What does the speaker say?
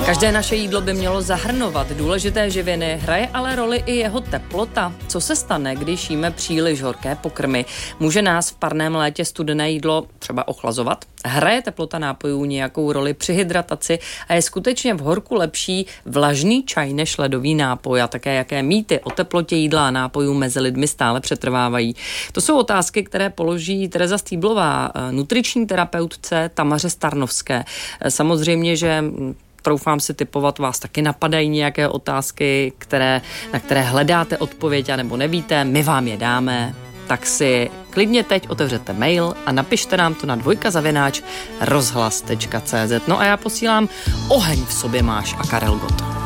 Každé naše jídlo by mělo zahrnovat důležité živiny, hraje ale roli i jeho teplota. Co se stane, když jíme příliš horké pokrmy? Může nás v parném létě studené jídlo třeba ochlazovat? Hraje teplota nápojů nějakou roli při hydrataci a je skutečně v horku lepší vlažný čaj než ledový nápoj? A také jaké mýty o teplotě jídla a nápojů mezi lidmi stále přetrvávají? To jsou otázky, které položí Tereza Stýblová, nutriční terapeutce Tamaře Starnovské. Samozřejmě, že troufám si tipovat, vás taky napadají nějaké otázky, na které hledáte odpověď a nebo nevíte, my vám je dáme, tak si klidně teď otevřete mail a napište nám to na dvojka@rozhlas.cz. No a já posílám Oheň v sobě máš a Karel Gott.